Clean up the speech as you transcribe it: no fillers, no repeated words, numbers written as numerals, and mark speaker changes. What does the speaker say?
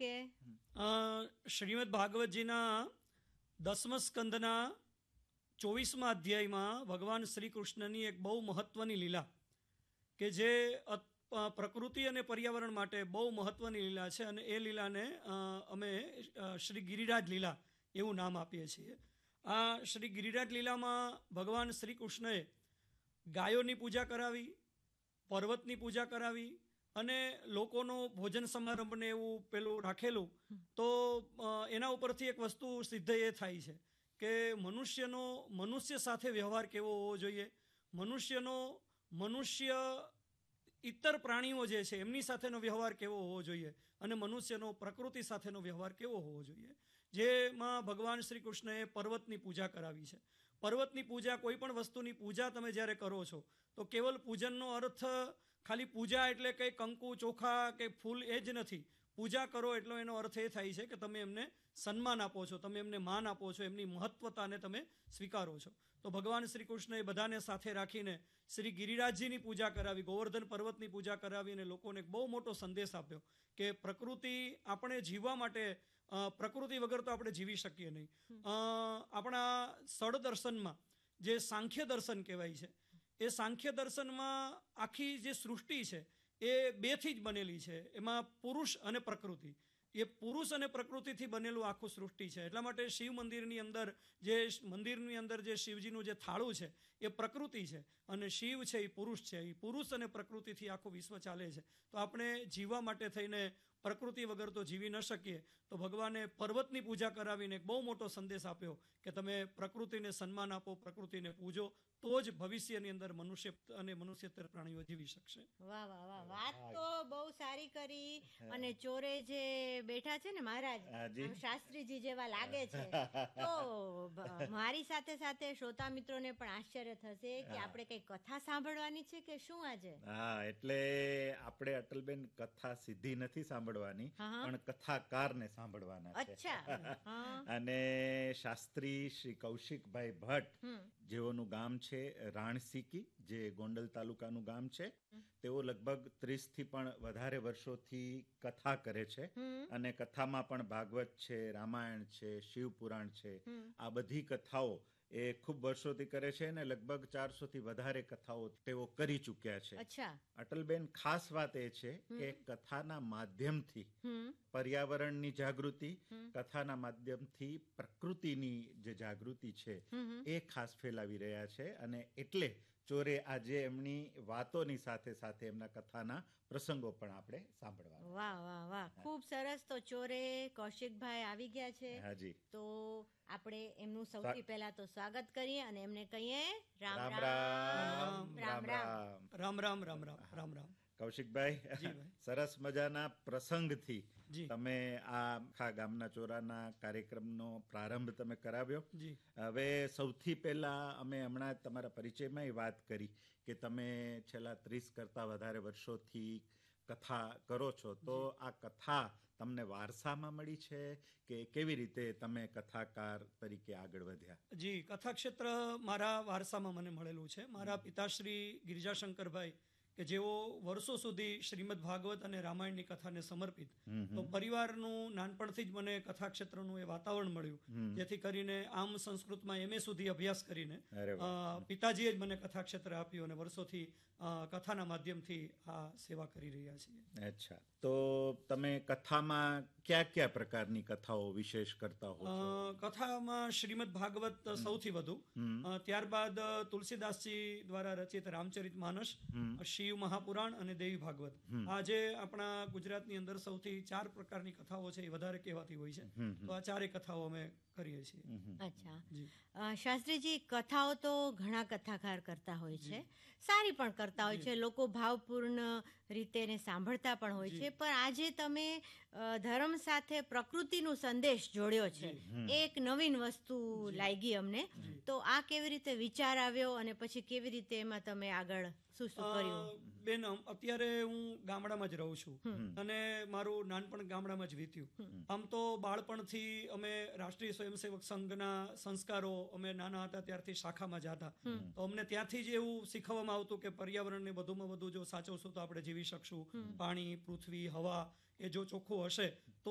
Speaker 1: કે
Speaker 2: શ્રીમદ ભાગવતજીના 10મા સ્કંદના 24મા અધ્યાયમાં ભગવાન શ્રી કૃષ્ણની એક બહુ મહત્વની લીલા કે જે પ્રકૃતિ અને પર્યાવરણ માટે બહુ મહત્વની લીલા છે, અને એ લીલાને અમે શ્રી ગિરિરાજ લીલા એવું નામ આપીએ છીએ. આ શ્રી ગિરિરાજ લીલામાં ભગવાન શ્રી કૃષ્ણએ ગાયોની પૂજા કરાવી, પર્વતની પૂજા કરાવી, અને લોકોનો ભોજન સમારંભને એવું પેલું રાખેલું. તો એના ઉપરથી એક વસ્તુ સિદ્ધ એ થાય છે કે મનુષ્ય સાથે વ્યવહાર કેવો હોવો જોઈએ, મનુષ્ય ઇતર પ્રાણીઓ જે છે એમની સાથેનો વ્યવહાર કેવો હોવો જોઈએ, અને મનુષ્યનો પ્રકૃતિ સાથેનો વ્યવહાર કેવો હોવો જોઈએ. જેમાં ભગવાન શ્રી કૃષ્ણએ પર્વતની પૂજા કરાવી છે. પર્વતની પૂજા, કોઈ પણ વસ્તુની પૂજા તમે જ્યારે કરો છો તો કેવલ પૂજનનો અર્થ ખાલી પૂજા એટલે કંઈ કંકુ ચોખા કે ફૂલ એ જ નથી. પૂજા કરો એટલો એનો અર્થ એ થાય છે કે તમે એમને સન્માન આપો છો, તમે એમને માન આપો છો, એમની મહત્વતાને તમે સ્વીકારો છો. તો ભગવાન શ્રી કૃષ્ણએ બધાને સાથે રાખીને શ્રી ગિરિરાજજીની પૂજા કરાવી, ગોવર્ધન પર્વતની પૂજા કરાવી, અને લોકોને એક બહુ મોટો સંદેશ આપ્યો કે પ્રકૃતિ આપણે જીવવા માટે, પ્રકૃતિ વગર તો આપણે જીવી શકીએ નહીં. આપણા સ્થળ દર્શનમાં જે સાંખ્ય દર્શન કહેવાય છે, એ સાંખ્ય દર્શનમાં આખી જે સૃષ્ટિ છે એ બેથી જ બનેલી છે. એમાં પુરુષ અને પ્રકૃતિ, એ પુરુષ અને પ્રકૃતિથી બનેલું આખું સૃષ્ટિ છે. એટલા માટે શિવ મંદિરની અંદર જે શિવજીનું જે થાળું છે એ પ્રકૃતિ છે, અને શિવ છે એ પુરુષ છે. એ પુરુષ અને પ્રકૃતિથી આખું વિશ્વ ચાલે છે. તો આપણે જીવવા માટે થઈને પ્રકૃતિ વગર તો જીવી ન શકીએ. તો ભગવાને પર્વતની પૂજા કરાવીને એક બહુ મોટો સંદેશ આપ્યો કે તમે પ્રકૃતિને સન્માન આપો, પ્રકૃતિને પૂજો, તો જ ભવિષ્યની અંદર મનુષ્યેતર પ્રાણીઓ જીવી શકશે.
Speaker 1: વાહ વાહ વાહ, વાત તો બહુ સારી કરી. અને ચોરે જે બેઠા છે ને મહારાજ, શાસ્ત્રીજી જેવા લાગે છે. તો મારી સાથે સાથે શ્રોતા મિત્રોને પણ આશ્ચર્ય થશે કે આપણે કઈ કથા સાંભળવાની છે કે શું આજે?
Speaker 3: હા, એટલે આપણે અટલબેન કથા સીધી નથી સાંભળવાની, પણ કથાકારને સાંભળવાના છે. અને શાસ્ત્રી શ્રી કૌશિકભાઈ ભટ્ટ, જેઓનું ગામ છે રાણસીકી, જે ગોંડલ તાલુકાનું ગામ છે, તેઓ લગભગ 30થી પણ વધારે વર્ષોથી કથા કરે છે. અને કથામાં પણ ભાગવત છે, રામાયણ છે, શિવપુરાણ છે, આ બધી કથાઓ એ ખૂબ વર્ષોથી કરે છે, અને લગભગ 400થી વધારે કથાઓ તેઓ કરી ચૂક્યા છે. અટલબેન, ખાસ વાત એ છે કે કથાના માધ્યમથી પર્યાવરણની જાગૃતિ, કથાના માધ્યમથી પ્રકૃતિની જે જાગૃતિ છે એ ખાસ ફેલાવી રહ્યા છે. અને એટલે ચોરે આજે એમની વાતોની સાથે સાથે એમના કથાના પ્રસંગો પણ આપણે સાંભળવા.
Speaker 1: વાહ વાહ વાહ, ખૂબ સરસ. તો ચોરે કૌશિકભાઈ આવી ગયા છે.
Speaker 3: હાજી.
Speaker 1: તો આપણે એમનું સૌથી પહેલા તો સ્વાગત કરીએ અને એમને કહીએ રામ રામ
Speaker 3: રામ
Speaker 1: રામ રામ
Speaker 2: રામ રામ રામ રામ રામ રામ.
Speaker 3: કૌશિકભાઈ, સરસ મજાના પ્રસંગથી તમે આ આખા ગામના ચોરાના કાર્યક્રમનો પ્રારંભ તમે કરાવ્યો. હવે સૌથી પહેલા અમે હમણાં તમારા પરિચયમાં વાત કરી કે તમે છેલ્લા 30 કરતા વધારે વર્ષોથી કથા કરો છો. તો આ કથા તમને વારસામાં મળી છે કે કેવી રીતે તમે કથાકાર તરીકે આગળ વધ્યા?
Speaker 2: જી, કથા ક્ષેત્ર મારા વારસામાં મને મળેલું છે. મારા પિતાશ્રી ગિરિજાશંકરભાઈ કે જેઓ વર્ષો સુધી શ્રીમદ ભાગવત અને રામાયણની કથાને સમર્પિત, તો પરિવારનું નાનપણથી જ મને કથા ક્ષેત્રનું એ વાતાવરણ મળ્યું, જેથી કરીને આમ સંસ્કૃતમાં MA સુધી અભ્યાસ કરીને પિતાજીએ જ મને કથા ક્ષેત્ર આપ્યું, અને વર્ષોથી કથાના માધ્યમથી આ સેવા કરી રહ્યા છીએ.
Speaker 3: અચ્છા, તો તમે કથામાં કયા કયા પ્રકારની કથાઓ વિશેષ કરતા હો છો?
Speaker 2: કથામાં શ્રીમદ ભાગવત સૌથી વધુ, ત્યારબાદ તુલસીદાસજી દ્વારા રચિત રામચરિત માનસ, શિવ મહાપુરાણ અને દેવી ભાગવત. આજે આપણા ગુજરાતની અંદર સૌથી 4 પ્રકારની કથાઓ છે, એ વધારે કહેવાતી હોય છે. તો આ 4 કથાઓ અમે કરીએ છીએ.
Speaker 1: અચ્છા, શાસ્ત્રીજી, કથાઓ તો ઘણા કથાકાર કરતા હોય છે, સારી પણ કરતા હોય છે, લોકો ભાવપૂર્ણ રીતે એને સાંભળતા પણ હોય છે. પણ આજે તમે ધર્મ સાથે પ્રકૃતિનો સંદેશ જોડ્યો છે, એક નવીન વસ્તુ લાગી અમને. તો આ કેવી રીતે વિચાર આવ્યો અને પછી કેવી રીતે એમાં તમે આગળ શું કર્યું?
Speaker 2: બેન, અત્યારે હું ગામડામાં જ રહું છું, અને મારું નાનપણ ગામડામાં જ વીત્યું. આમ તો બાળપણથી અમે રાષ્ટ્રીય સ્વયંસેવક સંઘના સંસ્કારો અમે નાના હતા ત્યારથી શાખામાં જતા. તો અમને ત્યાંથી જ એવું શીખવવામાં આવતું કે પર્યાવરણને વધુમાં વધુ જો સાચવશું તો આપણે જીવી શકશું. પાણી, પૃથ્વી, હવા એ જો ચોખ્ખું હશે તો